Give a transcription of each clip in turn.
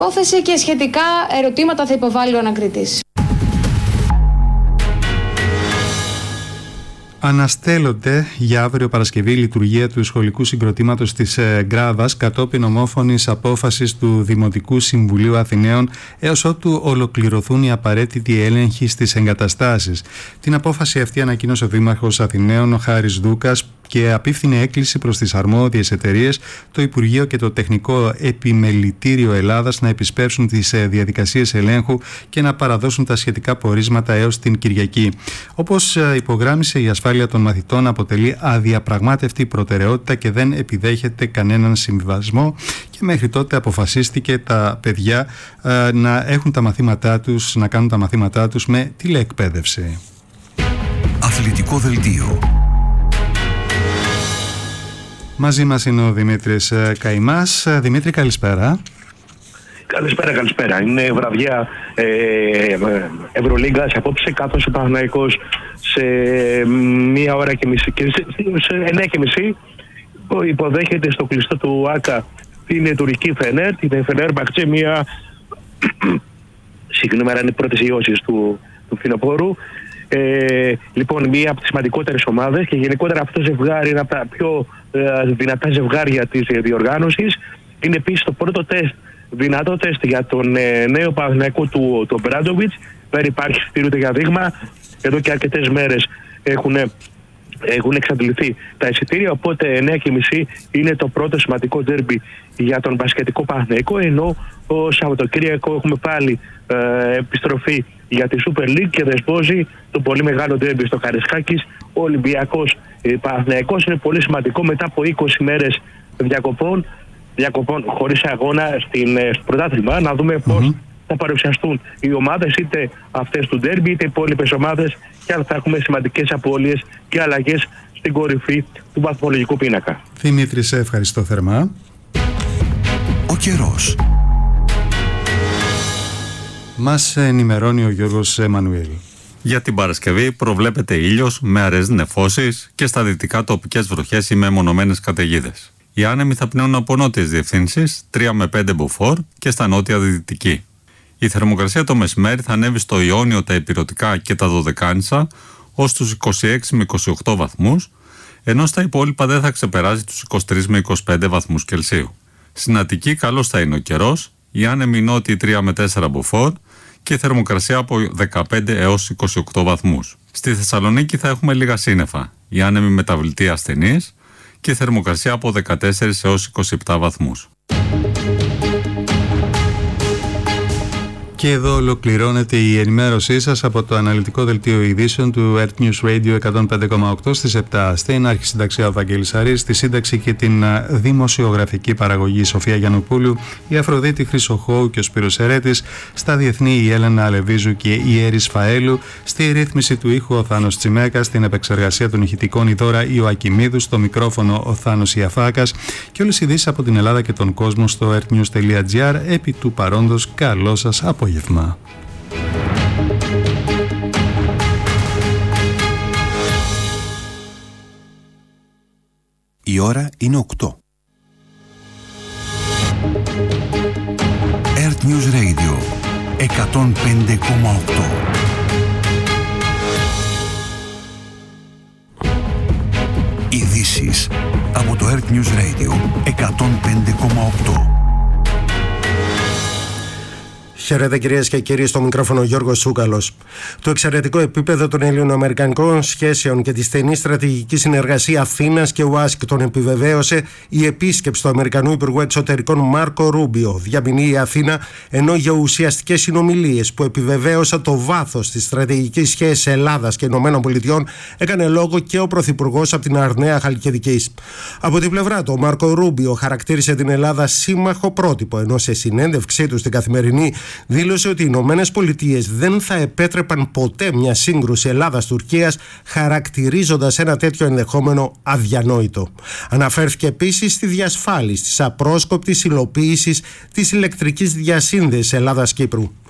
Υπόθεση και σχετικά ερωτήματα θα υποβάλει ο ανακριτής. Αναστέλλονται για αύριο Παρασκευή η λειτουργία του σχολικού συγκροτήματος της Γκράβας κατόπιν ομόφωνης απόφασης του Δημοτικού Συμβουλίου Αθηναίων έως ότου ολοκληρωθούν οι απαραίτητοι έλεγχοι στις εγκαταστάσεις. Την απόφαση αυτή ανακοίνωσε ο Δήμαρχος Αθηναίων, ο Χάρης Δούκας, και απίφθινε έκκληση προς τις αρμόδιες εταιρείες, το Υπουργείο και το Τεχνικό Επιμελητήριο Ελλάδας να επισπεύσουν τις διαδικασίες ελέγχου και να παραδώσουν τα σχετικά πορίσματα έως την Κυριακή. Όπως υπογράμμισε, η ασφάλεια των μαθητών αποτελεί αδιαπραγμάτευτη προτεραιότητα και δεν επιδέχεται κανέναν συμβιβασμό, και μέχρι τότε αποφασίστηκε τα παιδιά να έχουν τα μαθήματά τους, να κάνουν τα μαθήματά τους με τηλεεκπαίδευση. Αθλητικό δελτίο. Μαζί μας είναι ο Δημήτρης Καημάς. Δημήτρη, καλησπέρα. Καλησπέρα. Είναι βραδιά Ευρωλίγκας απόψε, καθώς ο Παναθηναϊκός σε 1 ώρα και μισή και σε 9:30 υποδέχεται στο κλειστό του ΆΚΑ την τουρκική Φενέρ, την Φενέρ Μπαχτσέ, είναι οι πρώτες ιώσεις του φθινοπόρου. Λοιπόν, μία από τις σημαντικότερες ομάδες, και γενικότερα αυτό το ζευγάρι είναι από τα πιο δυνατά ζευγάρια της διοργάνωσης. Είναι επίσης το πρώτο δυνατό τεστ για τον νέο Παναθηναϊκό του τον Μπράντοβιτς. Δεν υπάρχει στηρούνται για δείγμα. Εδώ και αρκετές μέρες έχουν εξαντληθεί τα εισιτήρια, οπότε 9:30 είναι το πρώτο σημαντικό ντέρμπι για τον μπασκετικό Παναθηναϊκό, ενώ ο Σαββατοκύριακο έχουμε πάλι επιστροφή για τη Super League και δεσπόζει το πολύ μεγάλο ντέρμπι στο Καρισκάκης. Ο Ολυμπιακός Παναθηναϊκός είναι πολύ σημαντικό μετά από 20 μέρες διακοπών χωρίς αγώνα στο πρωτάθλημα, να δούμε πώς θα παρουσιαστούν οι ομάδες, είτε αυτές του ντέρμπι είτε οι υπόλοιπες ομάδες, και αν θα έχουμε σημαντικές απώλειες και αλλαγές στην κορυφή του βαθμολογικού πίνακα. Δημήτρη, σε ευχαριστώ θερμά. Ο καιρός. Μας ενημερώνει ο Γιώργος Εμμανουήλ. Για την Παρασκευή προβλέπεται ήλιος με αραιές νεφώσεις και στα δυτικά τοπικές βροχές ή μεμονωμένες καταιγίδες. Οι άνεμοι θα πνέουν από νότιες διευθύνσεις 3 με 5 μποφόρ και στα νότια δυτική. Η θερμοκρασία το μεσημέρι θα ανέβει στο Ιόνιο, τα Ηπειρωτικά και τα Δωδεκάνησα ως τους 26 με 28 βαθμούς, ενώ στα υπόλοιπα δεν θα ξεπεράσει τους 23 με 25 βαθμούς Κελσίου. Στην Αττική καλός θα είναι ο καιρός, οι άνεμοι νότιοι 3 με 4 μποφόρ και η θερμοκρασία από 15 έως 28 βαθμούς. Στη Θεσσαλονίκη θα έχουμε λίγα σύννεφα, οι άνεμοι μεταβλητοί ασθενείς και η θερμοκρασία από 14 έως 27 βαθμούς. Και εδώ ολοκληρώνεται η ενημέρωσή σας από το αναλυτικό δελτίο ειδήσεων του Earth News Radio 105,8 στις 7. Στην αρχισυνταξία ο Βαγγέλης Αρής, στη σύνταξη και την δημοσιογραφική παραγωγή Σοφία Γιαννοπούλου, η Αφροδίτη Χρυσοχώου και ο Σπύρος Ερέτης, στα διεθνή η Έλενα Αλεβίζου και η Έρης Φαέλου, στη ρύθμιση του ήχου ο Θάνος Τσιμέκας, στην επεξεργασία των ηχητικών η Δώρα Ιωακιμίδου, στο μικρόφωνο ο Θάνος Ιαφάκας, και όλες οι ειδήσεις από την Ελλάδα και τον κόσμο στο earthnews.gr. Επί του παρόντος, καλό σας απόγευμα. Η ώρα είναι 8. Earth News Radio 105,8. Ειδήσεις από το Earth News Radio 105,8. Χαίρετε κυρίες και κύριοι, στο μικρόφωνο Γιώργος Σούκαλος. Το εξαιρετικό επίπεδο των ελληνοαμερικανικών σχέσεων και τη στενή στρατηγική συνεργασία Αθήνας και Ουάσιγκτον επιβεβαίωσε η επίσκεψη του Αμερικανού Υπουργού Εξωτερικών Μάρκο Ρούμπιο. Διαμηνεί η Αθήνα, ενώ για ουσιαστικές συνομιλίες που επιβεβαίωσαν το βάθος της στρατηγικής σχέσης Ελλάδας και ΗΠΑ έκανε λόγο και ο Πρωθυπουργός από την Αρναία Χαλκιδικής. Από την πλευρά του, ο Μάρκο Ρούμπιο χαρακτήρισε την Ελλάδα σύμμαχο πρότυπο, ενώ σε συνέντευξή του στην Καθημερινή δήλωσε ότι οι Ηνωμένες Πολιτείες δεν θα επέτρεπαν ποτέ μια σύγκρουση Ελλάδας-Τουρκίας, χαρακτηρίζοντας ένα τέτοιο ενδεχόμενο αδιανόητο. Αναφέρθηκε επίσης στη διασφάλιση της απρόσκοπτης υλοποίησης της ηλεκτρικής διασύνδεσης Ελλάδας-Κύπρου.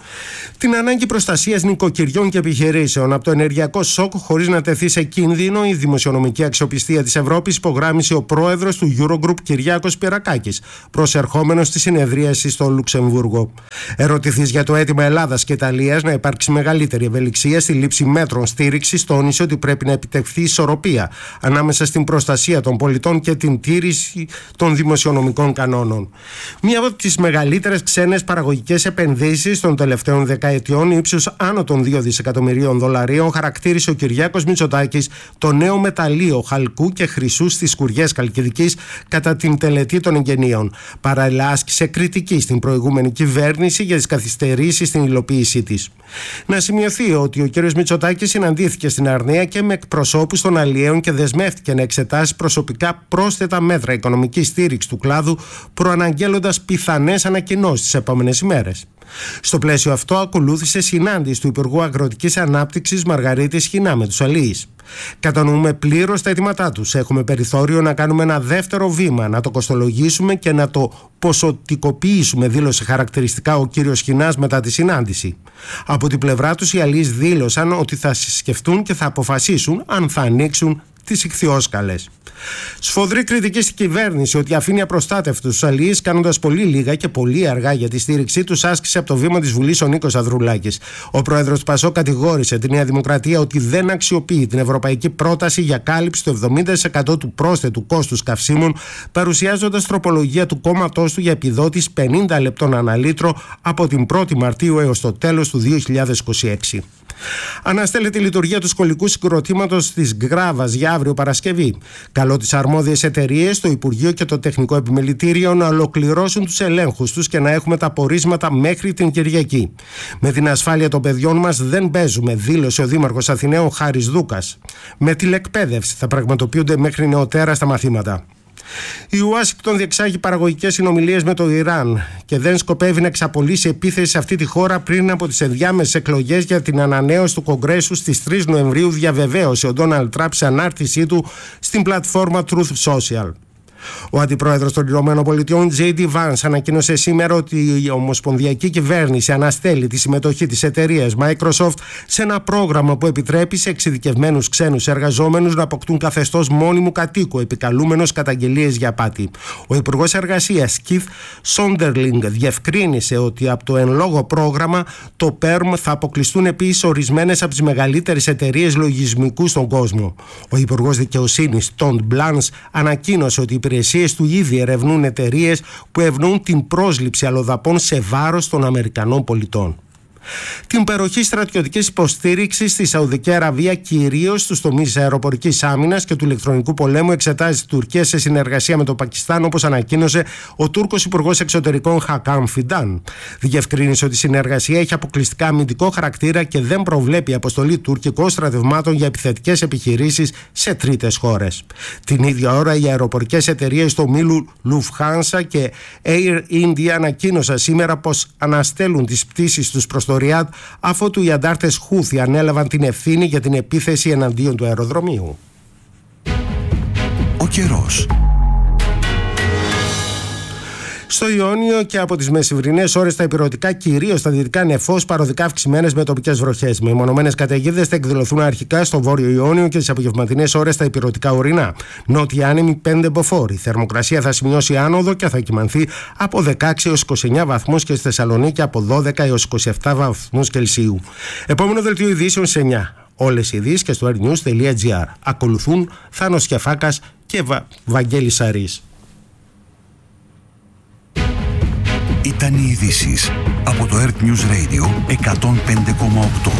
Την ανάγκη προστασίας νοικοκυριών και επιχειρήσεων από το ενεργειακό σοκ χωρίς να τεθεί σε κίνδυνο η δημοσιονομική αξιοπιστία της Ευρώπης υπογράμμισε ο πρόεδρος του Eurogroup Κυριάκος Πυρακάκης, προσερχόμενος στη συνεδρίαση στο Λουξεμβούργο. Ερωτηθείς για το αίτημα Ελλάδας και Ιταλίας να υπάρξει μεγαλύτερη ευελιξία στη λήψη μέτρων στήριξης, τόνισε ότι πρέπει να επιτευχθεί ισορροπία ανάμεσα στην προστασία των πολιτών και την τήρηση των δημοσιονομικών κανόνων. Μία από τις μεγαλύτερες ξένες παραγωγικές επενδύσεις των τελευταίων δεκαετιών, ύψους άνω των 2 δισεκατομμυρίων δολαρίων, χαρακτήρισε ο Κυριάκος Μητσοτάκης το νέο μεταλλείο χαλκού και χρυσού στις Σκουριές Χαλκιδικής κατά την τελετή των εγγενείων. Παράλληλα, άσκησε κριτική στην προηγούμενη κυβέρνηση για τις καθυστερήσεις στην υλοποίησή της. Να σημειωθεί ότι ο κ. Μητσοτάκης συναντήθηκε στην Αρναία και με εκπροσώπους των αλλιέων και δεσμεύτηκε να εξετάσει προσωπικά πρόσθετα μέτρα οικονομικής στήριξης του κλάδου, προαναγγέλλοντας πιθανές ανακοινώσεις τις επόμενες ημέρες. Στο πλαίσιο αυτό ακολούθησε συνάντηση του Υπουργού Αγροτικής Ανάπτυξης Μαργαρίτης Χινά με τους αλλοίς. Κατανοούμε πλήρως τα αιτήματά τους. Έχουμε περιθώριο να κάνουμε ένα δεύτερο βήμα, να το κοστολογήσουμε και να το ποσοτικοποιήσουμε, δήλωσε χαρακτηριστικά ο κύριος Χινάς μετά τη συνάντηση. Από την πλευρά τους οι αλλοίς δήλωσαν ότι θα σκεφτούν και θα αποφασίσουν αν θα ανοίξουν τις ιχθυόσκαλες. Σφοδρή κριτική στην κυβέρνηση ότι αφήνει απροστάτευτους τους αλλοίς, κάνοντας πολύ λίγα και πολύ αργά για τη στήριξή τους, άσκησε από το βήμα της Βουλής ο Νίκος Ανδρουλάκης. Ο πρόεδρος του ΠΑΣΟΚ κατηγόρησε τη Νέα Δημοκρατία ότι δεν αξιοποιεί την ευρωπαϊκή πρόταση για κάλυψη του 70% του πρόσθετου κόστους καυσίμων, παρουσιάζοντας τροπολογία του κόμματός του για επιδότηση 50 λεπτών ανά λίτρο από την 1η Μαρτίου έως το τέλος του 2026. Αναστέλλεται η λειτουργία του σχολικού συγκροτήματος της Γκράβας για αύριο Παρασκευή. Καλώ τις αρμόδιες εταιρείες, το Υπουργείο και το Τεχνικό Επιμελητήριο να ολοκληρώσουν τους ελέγχους τους και να έχουμε τα πορίσματα μέχρι την Κυριακή. Με την ασφάλεια των παιδιών μας δεν παίζουμε, δήλωσε ο Δήμαρχος Αθηναίων Χάρης Δούκας. Με τηλεκπαίδευση θα πραγματοποιούνται μέχρι νεοτέρα στα μαθήματα. Η Ουάσιγκτον διεξάγει παραγωγικές συνομιλίες με το Ιράν και δεν σκοπεύει να εξαπολύσει επίθεση σε αυτή τη χώρα πριν από τις ενδιάμεσες εκλογές για την ανανέωση του Κογκρέσου στις 3 Νοεμβρίου, διαβεβαίωσε ο Ντόναλντ Τραμπ σε ανάρτησή του στην πλατφόρμα Truth Social. Ο αντιπρόεδρος των ΗΠΑ, J.D. Vance, ανακοίνωσε σήμερα ότι η ομοσπονδιακή κυβέρνηση αναστέλει τη συμμετοχή της εταιρείας Microsoft σε ένα πρόγραμμα που επιτρέπει σε εξειδικευμένους ξένους εργαζόμενους να αποκτούν καθεστώς μόνιμου κατοίκου, επικαλούμενος καταγγελίες για απάτη. Ο Υπουργός Εργασίας, Keith Sonderling, διευκρίνησε ότι από το εν λόγω πρόγραμμα, το PERM, θα αποκλειστούν επίσης ορισμένες από τις μεγαλύτερες εταιρείες λογισμικού στον κόσμο. Ο Υπουργός Δικαιοσύνης, Todd Blanche, ανακοίνωσε ότι οι υπηρεσίες του ήδη ερευνούν εταιρείες που ευνοούν την πρόσληψη αλλοδαπών σε βάρος των Αμερικανών πολιτών. Την παροχή στρατιωτικής υποστήριξης στη Σαουδική Αραβία, κυρίως στους τομείς αεροπορικής άμυνας και του ηλεκτρονικού πολέμου, εξετάζει η Τουρκία σε συνεργασία με το Πακιστάν, όπως ανακοίνωσε ο Τούρκος Υπουργός Εξωτερικών Χακάμ Φιντάν. Διευκρίνησε ότι η συνεργασία έχει αποκλειστικά αμυντικό χαρακτήρα και δεν προβλέπει αποστολή τουρκικών στρατευμάτων για επιθετικές επιχειρήσεις σε τρίτες χώρες. Την ίδια ώρα, οι αεροπορικές εταιρείες του ομίλου Lufthansa και Air India ανακοίνωσαν σήμερα πως αναστέλουν τις πτήσεις τους προς το Ριάντ, αφότου οι αντάρτες Χούθι ανέλαβαν την ευθύνη για την επίθεση εναντίον του αεροδρομίου. Ο καιρός. Στο Ιόνιο και από τις μεσημβρινές ώρες τα ηπειρωτικά, κυρίως στα δυτικά νεφώς, παροδικά αυξημένες με τοπικές βροχές. Με μονομένες καταιγίδες θα εκδηλωθούν αρχικά στο βόρειο Ιόνιο και τις απογευματινές ώρες στα ηπειρωτικά ορεινά. Νότια άνεμη 5 μποφόρ. Η θερμοκρασία θα σημειώσει άνοδο και θα κυμανθεί από 16 έως 29 βαθμούς και στη Θεσσαλονίκη από 12 έως 27 βαθμούς Κελσίου. Επόμενο δελτίο ειδήσεων σε 9. Όλες οι ειδήσεις και στο airnews.gr. Ακολουθούν Θάνος Κεφάκας και Βαγγέλης Σαρής. Ήταν οι ειδήσεις από το Earth News Radio 105,8.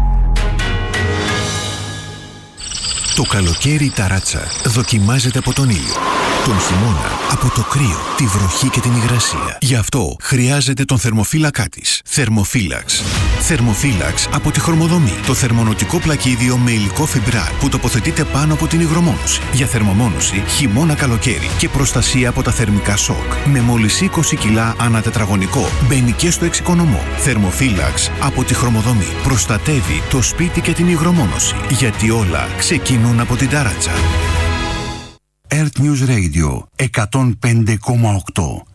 Το καλοκαίρι η ταράτσα δοκιμάζεται από τον ήλιο. Τον χειμώνα από το κρύο, τη βροχή και την υγρασία. Γι' αυτό χρειάζεται τον θερμοφύλακά της. Θερμοφύλαξ. Θερμοφύλαξ από τη Χρωμοδομή. Το θερμονοτικό πλακίδιο με υλικό φιμπράρ που τοποθετείται πάνω από την υγρομόνωση. Για θερμομόνωση χειμώνα-καλοκαίρι και προστασία από τα θερμικά σοκ. Με μόλις 20 κιλά ανά τετραγωνικό. Μπαίνει και στο εξοικονομό. Θερμοφύλαξ από τη Χρωμοδομή. Προστατεύει το σπίτι και την υγρομόνωση. Γιατί όλα ξεκινούν από την ταράτσα. Earth News Radio 105,8.